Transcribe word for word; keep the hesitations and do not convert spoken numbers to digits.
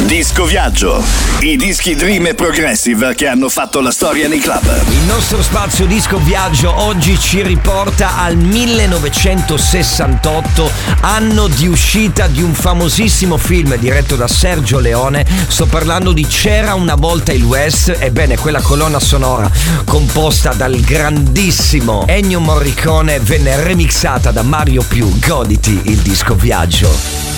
Disco Viaggio, i dischi Dream e Progressive che hanno fatto la storia nei club. Il nostro spazio Disco Viaggio oggi ci riporta al millenovecentosessantotto, anno di uscita di un famosissimo film diretto da Sergio Leone. Sto parlando di C'era una volta il West. Ebbene, quella colonna sonora composta dal grandissimo Ennio Morricone venne remixata da Mario Più. Goditi il Disco Viaggio.